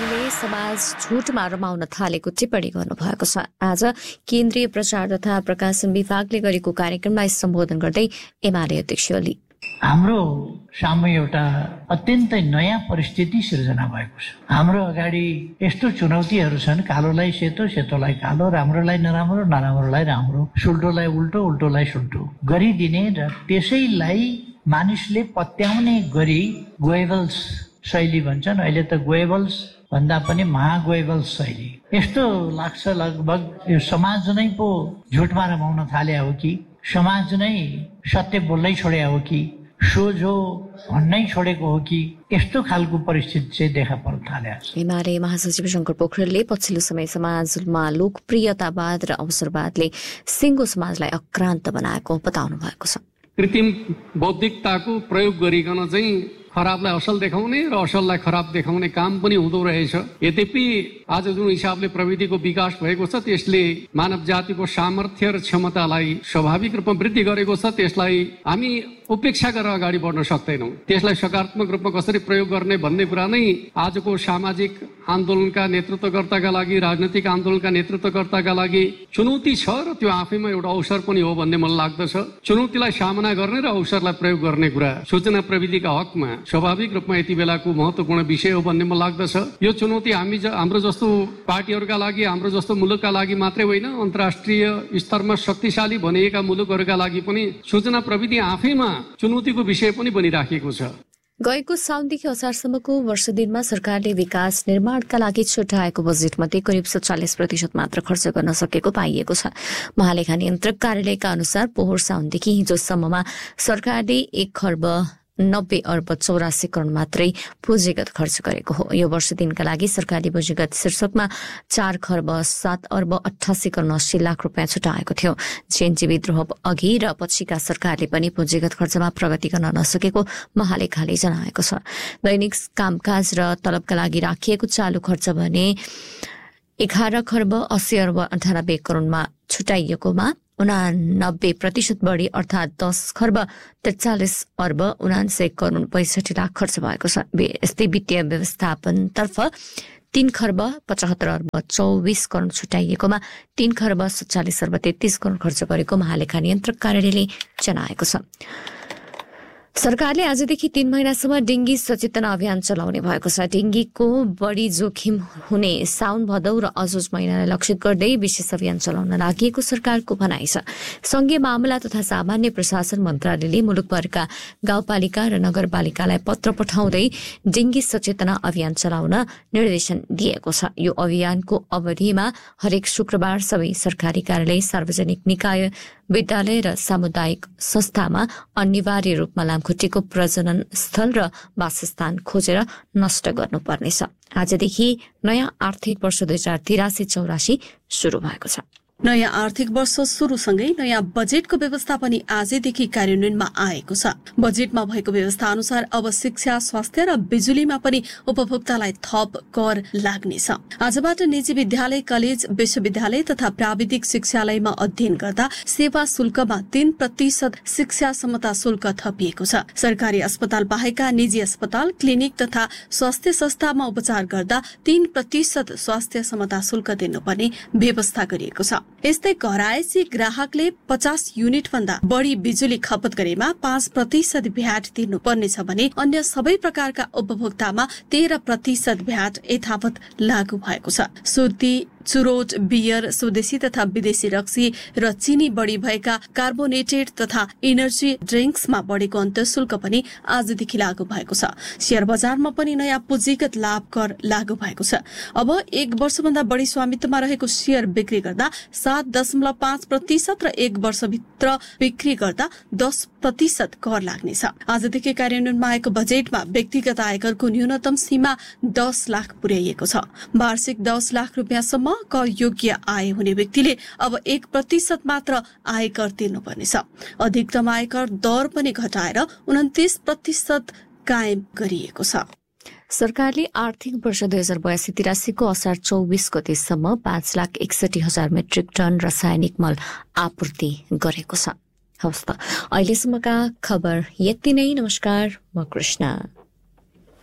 ओलीले समाज झुटमा रमाउन थालेको टिप्पणी गर्नुभएको छ। आज केन्द्रीय प्रचार तथा प्रकाशन विभागले गरेको कार्यक्रमलाई सम्बोधन गर्दै एमाले अध्यक्ष ओली, हाम्रो सामु एउटा अत्यन्तै नयाँ परिस्थिति सिर्जना भएको छ। हाम्रो अगाडि यस्तो चुनौतीहरू छन्, कालोलाई सेतो, सेतोलाई कालो, राम्रोलाई नराम्रो, नराम्रोलाई राम्रो, सुल्टोलाई उल्टो, उल्टोलाई सुल्टो गरिदिने र त्यसैलाई मानिसले पत्याउने गरी गोएबल्स शैली भन्छन्। अहिले त गोएबल्स भन्दा पनि महागोएबल्स शैली यस्तो लाग्छ लगभग यो समाज नै पो झुटमा रमाउन थाले हो कि समाज नै सत्य बोल्नै छोडे हो कि सोझो भन्नै छोडेको हो कि यस्तो खालको परिस्थिति चाहिँ देखा पर्न थालेको छ। एमाले महासचिव शङ्कर पोखरेलले पछिल्लो समय समाजमा लोकप्रियतावाद र अवसरवादले सिङ्गो समाजलाई आक्रान्त बनाएको बताउनु भएको छ। कृत्रिम बौद्धिकताको प्रयोग गरिकन चाहिँ खराबलाई असल देखाउने र असललाई खराब देखाउने काम पनि हुँदो रहेछ। यद्यपि आज जुन हिसाबले प्रविधिको विकास भएको छ त्यसले मानव जातिको सामर्थ्य र क्षमतालाई स्वाभाविक रूपमा वृद्धि गरेको छ। त्यसलाई हामी उपेक्षा गरेर अगाडि बढ्न सक्दैनौँ। त्यसलाई सकारात्मक रूपमा कसरी प्रयोग गर्ने भन्ने कुरा नै आजको सामाजिक आन्दोलनका नेतृत्वकर्ताका लागि, राजनैतिक आन्दोलनका नेतृत्वकर्ताका लागि चुनौती छ र त्यो आफैमा एउटा अवसर पनि हो भन्ने मलाई लाग्दछ। चुनौतीलाई सामना गर्ने र अवसरलाई प्रयोग गर्ने कुरा सूचना प्रविधिका हकमा स्वाभाविक रूपमा यति बेलाको महत्त्वपूर्ण विषय हो भन्ने मलाई लाग्दछ। यो चुनौती हाम्रो जस्तो पार्टीहरूका लागि, हाम्रो जस्तो मुलुकका लागि मात्रै होइन, अन्तर्राष्ट्रिय स्तरमा शक्तिशाली भनिएका मुलुकहरूका लागि पनि सूचना प्रविधि आफैमा चुनौतीको विषय पनि बनिराखेको छ। गएको साउनदेखि असारसम्मको वर्ष दिनमा सरकारले विकास निर्माणका लागि छुट्याएको बजेटमध्ये करिब 47% मात्र खर्च गर्न सकेको पाइएको छ। महालेखा नियन्त्रक कार्यालयका अनुसार पोहोर साउनदेखि हिजोसम्ममा सरकारले 1,90,84,00,000 मात्रै पुँजीगत खर्च गरेको हो। यो वर्ष दिनका लागि सरकारले पुँजीगत शीर्षकमा 4,07,88,80,00,000 रुपियाँ छुटाएको थियो। जेएनजी विद्रोह अघि र पछिका सरकारले पनि पुँजीगत खर्चमा प्रगति गर्न नसकेको महालेखाले जनाएको छ। दैनिक कामकाज र तलबका लागि राखिएको चालु खर्च भने 11,80,98,00,000 छुटाइएकोमा 89% बढी अर्थात् 10,43,49,69,65,00,000 खर्च भएको छ। यस्तै वित्तीय व्यवस्थापनतर्फ 3,75,24,24,00,000 छुटाइएकोमा 3,47,33,00,000 खर्च गरेको महालेखा नियन्त्रक कार्यालयले जनाएको छ। सरकारले आजदेखि 3 महिनासम्म डेंगी सचेतना अभियान चलाउने भएको छ। डेंगीको बढी जोखिम हुने साउन, भदौ र असोज महिनालाई लक्षित गर्दै विशेष अभियान चलाउन लागि सरकारको भनाइ छ। संघीय मामला तथा सामान्य प्रशासन मन्त्रालयले मुलुकभरका गाउँपालिका र नगरपालिकालाई पत्र पठाउँदै डेंगी सचेतना अभियान चलाउन निर्देशन दिएको छ। यो अभियानको अवधिमा हरेक शुक्रबार सबै सरकारी कार्यालय, सार्वजनिक निकाय, विद्यालय र सामुदायिक संस्थामा अनिवार्य रूपमा लामखुट्टेको प्रजनन स्थल र वासस्थान खोजेर नष्ट गर्नुपर्नेछ। आजदेखि नयाँ आर्थिक वर्ष 2083-84 शुरू भएको छ। नयाँ आर्थिक वर्ष सुरुसँगै नयाँ बजेटको व्यवस्था पनि आजैदेखि कार्यान्वयनमा आएको छ। बजेटमा भएको व्यवस्था अनुसार अब शिक्षा, स्वास्थ्य र बिजुलीमा पनि उपभोक्तालाई थप कर लाग्नेछ। आजबाट निजी विद्यालय, कलेज, विश्वविद्यालय तथा प्राविधिक शिक्षालयमा अध्ययन गर्दा सेवा शुल्कमा 3% शिक्षा समता शुल्क थपिएको छ। सरकारी अस्पताल बाहेकका निजी अस्पताल, क्लिनिक तथा स्वास्थ्य संस्थामा उपचार गर्दा 3% स्वास्थ्य समता शुल्क दिनुपर्ने व्यवस्था गरिएको छ। यस्तै घरायसी ग्राहकले 50 युनिट भन्दा बढी बिजुली खपत गरेमा 5% भ्याट तिर्नुपर्नेछ भने अन्य सबै प्रकारका उपभोक्तामा 13% भ्याट यथावत लागू भएको छ। सुर्ती, चुरोट, बियर, स्वदेशी तथा विदेशी रक्सी र चिनी बढी भएका कार्बोनेटेड तथा इनर्जी ड्रिंक्समा बढेको अन्तःशुल्क पनि आजदेखि लागू भएको छ। शेयर बजारमा पनि नयाँ पुँजीगत लाभ कर लागू भएको छ। अब 1 वर्षभन्दा बढी स्वामित्वमा रहेको शेयर बिक्री गर्दा 7.5% र 1 वर्षभित्र बिक्री गर्दा 10% कर लाग्नेछ। आजदेखि कार्यान्वयनमा आएको बजेटमा व्यक्तिगत आयकरको न्यूनतम सीमा 10 लाख पुर्याइएको छ। वार्षिक 10 लाख रुपियाँसम्म कर योग्य आय हुने व्यक्तिले अब 1% मात्र आयकर तिर्नुपर्नेछ। अधिकतम आयकर दर पनि घटाएर 29% कायम गरिएको छ। सरकारले आर्थिक वर्ष 2082-83 को असार 24 गतेसम्म 5,61,000 मेट्रिक टन रासायनिक मल आपूर्ति गरेको छ। हवस् त, अहिलेसम्मका खबर यति नै। नमस्कार, म कृष्ण।